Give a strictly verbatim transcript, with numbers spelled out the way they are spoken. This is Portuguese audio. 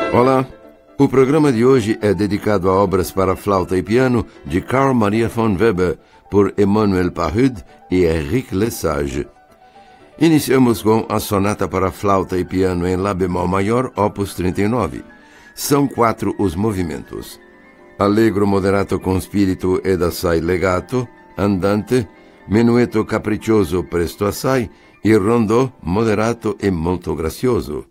Olá, o programa de hoje é dedicado a obras para flauta e piano de Carl Maria von Weber, por Emmanuel Pahud e Henrique Lesage. Iniciamos com a sonata para flauta e piano em Lá bemol maior, opus trinta e nove. São quatro os movimentos: Allegro moderato con spirito ed assai legato, andante, menuetto capriccioso presto assai e rondò moderato e molto grazioso.